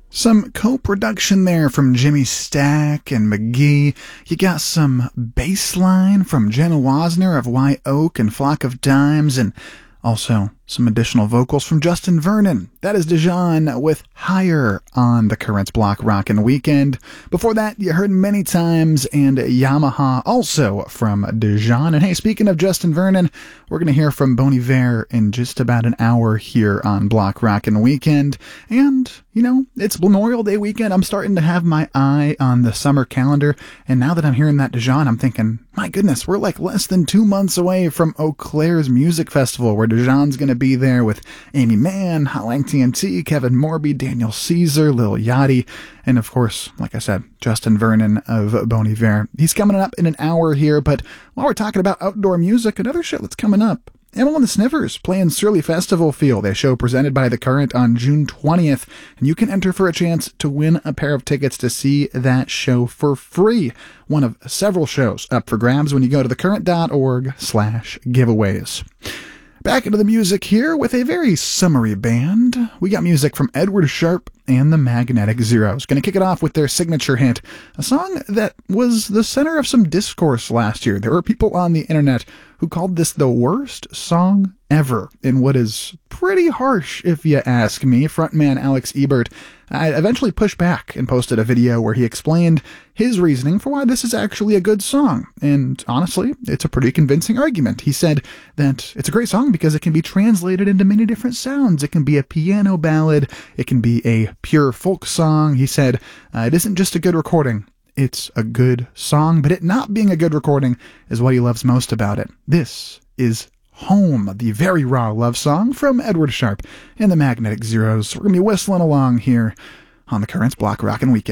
Some co-production there from Jimmy Stack and McGee. You got some bass line from Jen Wasner of White Oak and Flock of Dimes, and also some additional vocals from Justin Vernon. That is Dijon with Higher on the Currents Block Rockin' Weekend. Before that, you heard Many Times and Yamaha, also from Dijon. And hey, speaking of Justin Vernon, we're going to hear from Bon Iver in just about an hour here on Block Rockin' Weekend. And, you know, it's Memorial Day weekend. I'm starting to have my eye on the summer calendar. And now that I'm hearing that Dijon, I'm thinking, my goodness, we're like less than 2 months away from Eau Claire's Music Festival, where Dijon's going to be there with Amy Mann, Hotline TNT, Kevin Morby, Daniel Caesar, Lil Yachty, and of course, like I said, Justin Vernon of Bon Iver. He's coming up in an hour here, but while we're talking about outdoor music, another show that's coming up, Emil and the Snivers playing Surly Festival Feel, a show presented by The Current on June 20th, and you can enter for a chance to win a pair of tickets to see that show for free. One of several shows up for grabs when you go to thecurrent.org/giveaways. Back into the music here with a very summery band. We got music from Edward Sharpe and the Magnetic Zeros. Going to kick it off with their signature hit, a song that was the center of some discourse last year. There were people on the internet who called this the worst song ever, in what is pretty harsh, if you ask me. Frontman Alex Ebert eventually pushed back and posted a video where he explained his reasoning for why this is actually a good song. And honestly, it's a pretty convincing argument. He said that it's a great song because it can be translated into many different sounds. It can be a piano ballad. It can be a pure folk song. He said it isn't just a good recording. It's a good song, but it not being a good recording is what he loves most about it. This is Home, the very raw love song from Edward Sharpe and the Magnetic Zeros. We're going to be whistling along here on the Currents Block Rockin' Weekend.